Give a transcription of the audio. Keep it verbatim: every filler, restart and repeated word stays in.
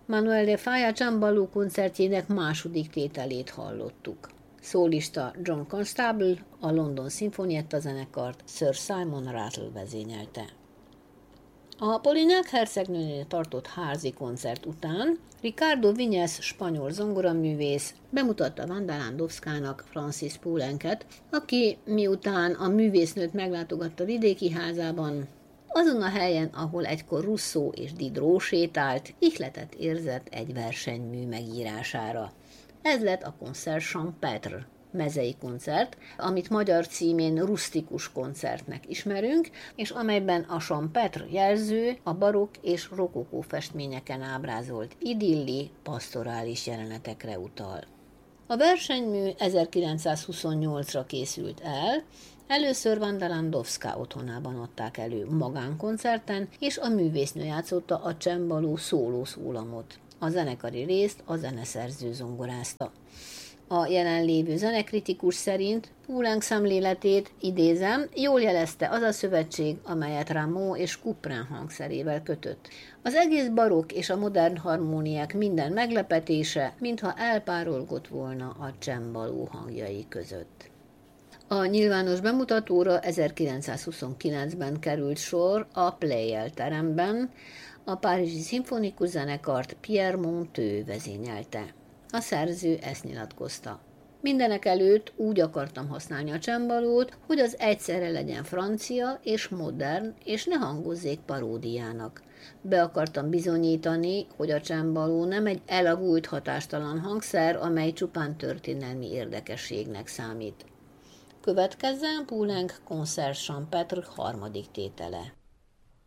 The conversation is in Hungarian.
Manuel de Falla csembaló koncertjének második tételét hallottuk. Szólista John Constable, a London Sinfonietta zenekart Sir Simon Rattle vezényelte. A Polignac hercegnőnél tartott házi koncert után Ricardo Viñes spanyol zongoraművész bemutatta Wanda Landowskának Francis Poulenc-et, aki miután a művésznőt meglátogatta vidéki házában, azon a helyen, ahol egykor Rousseau és Diderot sétált, ihletet érzett egy versenymű megírására. Ez lett a Concert Champêtre, mezei koncert, amit magyar címén rusztikus koncertnek ismerünk, és amelyben a champêtre jelző a barokk és rokokó festményeken ábrázolt idilli, pasztorális jelenetekre utal. A versenymű ezerkilencszázhuszonnyolcra készült el, először Wanda Landowska otthonában adták elő magánkoncerten, és a művésznő játszotta a csembaló szóló szólamot. A zenekari részt a zeneszerző zongorázta. A jelenlévő zenekritikus szerint Poulenc szemléletét, idézem, jól jelezte az a szövetség, amelyet Rameau és Couperin hangszerével kötött. Az egész barokk és a modern harmóniák minden meglepetése, mintha elpárolgott volna a csembaló hangjai között. A nyilvános bemutatóra ezerkilencszázhuszonkilencben került sor a Pleyel teremben, a párizsi szimfonikus zenekart Pierre Monteux vezényelte. A szerző ezt nyilatkozta. Mindenek előtt úgy akartam használni a csembalót, hogy az egyszerre legyen francia és modern, és ne hangozzék paródiának. Be akartam bizonyítani, hogy a csembaló nem egy elavult hatástalan hangszer, amely csupán történelmi érdekességnek számít. Következzen Poulenc Concert Champêtre harmadik tétele.